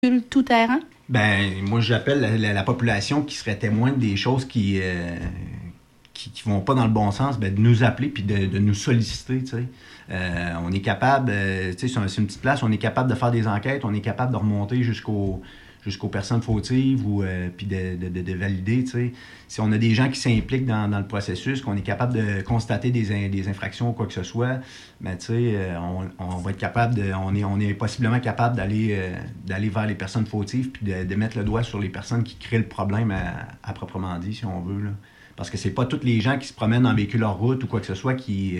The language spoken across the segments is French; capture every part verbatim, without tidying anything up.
tout terrain? Ben, moi, j'appelle la, la, la population qui serait témoin des choses qui euh, qui, qui vont pas dans le bon sens, ben, de nous appeler puis de, de nous solliciter, tu sais. Euh, on est capable, euh, tu sais, c'est, c'est une petite place, on est capable de faire des enquêtes, on est capable de remonter jusqu'au jusqu'aux personnes fautives ou euh, puis de, de, de, de valider, tu sais. Si on a des gens qui s'impliquent dans, dans le processus, qu'on est capable de constater des, in, des infractions ou quoi que ce soit, ben, tu sais, euh, on, on va être capable de, on est, on est possiblement capable d'aller, euh, d'aller vers les personnes fautives puis de, de mettre le doigt sur les personnes qui créent le problème à, à proprement dit, si on veut, là. Parce que c'est pas tous les gens qui se promènent en véhicule hors route ou quoi que ce soit qui,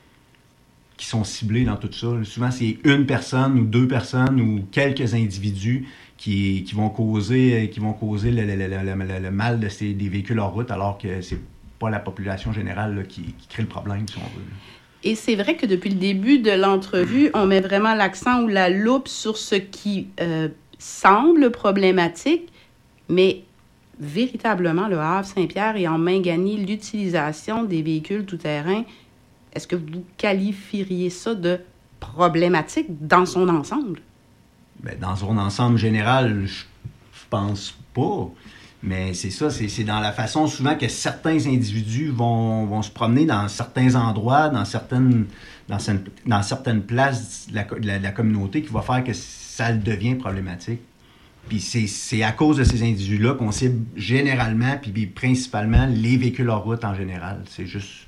qui sont ciblés dans tout ça. Souvent, c'est une personne ou deux personnes ou quelques individus qui, qui vont causer, qui vont causer le, le, le, le, le mal de ces, des véhicules hors route, alors que c'est pas la population générale là, qui, qui crée le problème, si on veut. Et c'est vrai que depuis le début de l'entrevue, on met vraiment l'accent ou la loupe sur ce qui euh, semble problématique, mais véritablement, le Havre-Saint-Pierre est en main gagnée l'utilisation des véhicules tout-terrain. Est-ce que vous qualifieriez ça de problématique dans son ensemble? Bien, dans son ensemble général, je pense pas. Mais c'est ça, c'est, c'est dans la façon souvent que certains individus vont, vont se promener dans certains endroits, dans certaines, dans, dans certaines places de la, de, la, de la communauté qui va faire que ça devient problématique. Puis c'est, c'est à cause de ces individus-là qu'on cible généralement, puis, puis principalement les véhicules hors route en général. C'est juste,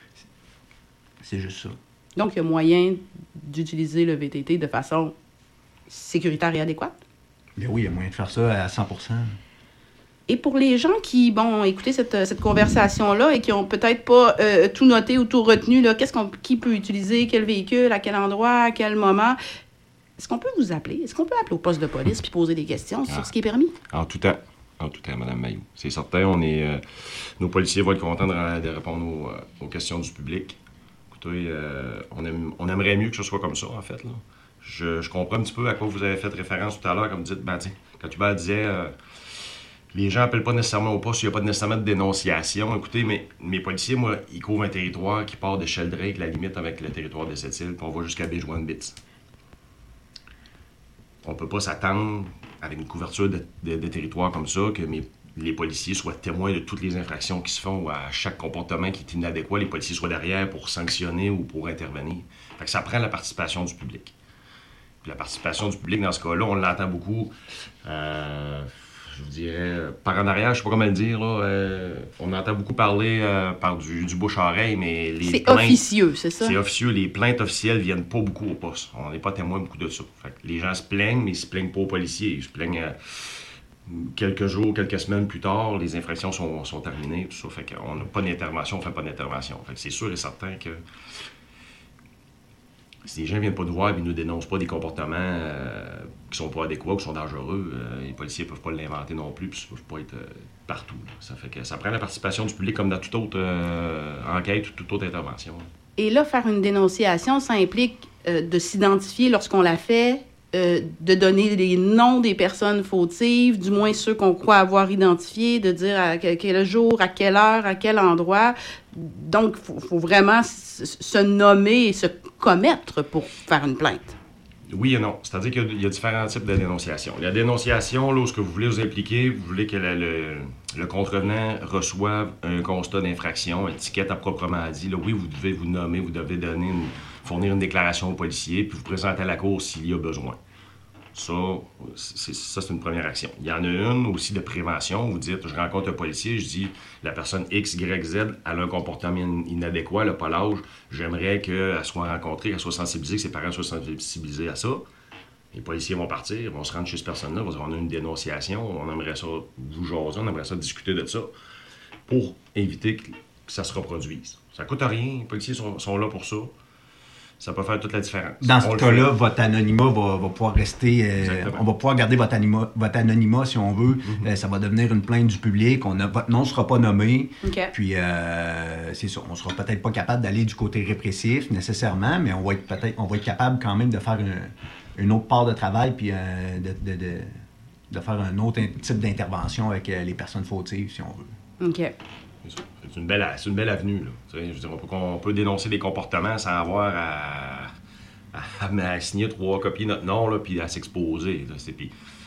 c'est juste ça. Donc, il y a moyen d'utiliser le V T T de façon sécuritaire et adéquate? Bien oui, il y a moyen de faire ça à cent pour cent. Et pour les gens qui, bon, écoutez cette, cette conversation-là et qui n'ont peut-être pas euh, tout noté ou tout retenu, là, qu'est-ce qu'on, qui peut utiliser, quel véhicule, à quel endroit, à quel moment? Est-ce qu'on peut vous appeler? Est-ce qu'on peut appeler au poste de police puis poser des questions ah. sur ce qui est permis? En tout temps. En tout temps, Mme Mailloux. C'est certain, on est, euh, nos policiers vont être contents de, de répondre aux, euh, aux questions du public. Écoutez, euh, on, aime, on aimerait mieux que ce soit comme ça, en fait. Là. Je, je comprends un petit peu à quoi vous avez fait référence tout à l'heure, comme vous dites, ben, tiens, quand Hubert disait... Euh, les gens n'appellent pas nécessairement au poste, il n'y a pas nécessairement de dénonciation. Écoutez, mais, mes policiers, moi, ils couvrent un territoire qui part de Sheldrake, la limite avec le territoire de cette île, puis on va jusqu'à Baie-Joinville. On ne peut pas s'attendre, avec une couverture de, de, de territoire comme ça, que mes, les policiers soient témoins de toutes les infractions qui se font ou à chaque comportement qui est inadéquat, les policiers soient derrière pour sanctionner ou pour intervenir. Fait que ça prend la participation du public. Puis la participation du public, dans ce cas-là, on l'entend beaucoup. Euh, je vous dirais, par en arrière, je sais pas comment le dire, là, euh, on entend beaucoup parler euh, par du, du bouche-à-oreille, mais les c'est plaintes... officieux, c'est ça? C'est officieux, les plaintes officielles viennent pas beaucoup au poste. On n'est pas témoin beaucoup de ça. Fait que les gens se plaignent, mais ils se plaignent pas aux policiers. Ils se plaignent euh, quelques jours, quelques semaines plus tard, les infractions sont, sont terminées, tout ça. Fait qu'on n'a pas d'intervention, on fait pas d'intervention. Fait que c'est sûr et certain que si les gens ne viennent pas nous voir et ne nous dénoncent pas des comportements euh, qui sont pas adéquats, qui sont dangereux, euh, les policiers ne peuvent pas l'inventer non plus, puis ça ne peut pas être euh, partout. Là. Ça fait que ça prend la participation du public comme dans toute autre euh, enquête ou toute autre intervention. Et là, faire une dénonciation, ça implique euh, de s'identifier lorsqu'on la fait, euh, de donner les noms des personnes fautives, du moins ceux qu'on croit avoir identifiés, de dire à quel jour, à quelle heure, à quel endroit. Donc, il faut, faut vraiment s- se nommer et se commettre pour faire une plainte. Oui et non. C'est-à-dire qu'il y a, il y a différents types de dénonciation. La dénonciation, lorsque vous voulez vous impliquer, vous voulez que la, le, le contrevenant reçoive un constat d'infraction, une étiquette à proprement dit. Là, oui, vous devez vous nommer, vous devez donner une, fournir une déclaration au policier, puis vous présenter à la cour s'il y a besoin. Ça, c'est, ça, c'est une première action. Il y en a une aussi de prévention. Vous dites, je rencontre un policier, je dis, la personne X, Y, Z, elle a un comportement inadéquat, elle n'a pas l'âge. J'aimerais qu'elle soit rencontrée, qu'elle soit sensibilisée, que ses parents soient sensibilisés à ça. Les policiers vont partir, vont se rendre chez cette personne-là, vont dire, on a une dénonciation, on aimerait ça vous jaser, on aimerait ça discuter de ça pour éviter que ça se reproduise. Ça ne coûte rien, les policiers sont, sont là pour ça. Ça peut faire toute la différence. Dans ce cas-là, votre anonymat va, va pouvoir rester... Euh, on va pouvoir garder votre, anima, votre anonymat, si on veut. Mm-hmm. Euh, ça va devenir une plainte du public. On a, votre nom ne sera pas nommé. Okay. Puis, euh, c'est ça. On ne sera peut-être pas capable d'aller du côté répressif, nécessairement, mais on va être, peut-être, on va être capable quand même de faire une, une autre part de travail puis euh, de, de, de, de faire un autre type d'intervention avec euh, les personnes fautives, si on veut. OK. C'est une belle, c'est une belle avenue. Là. Je veux dire, on, peut, on peut dénoncer des comportements sans avoir à, à, à, à signer trois copies de notre nom, là, puis à s'exposer. Là, c'est, puis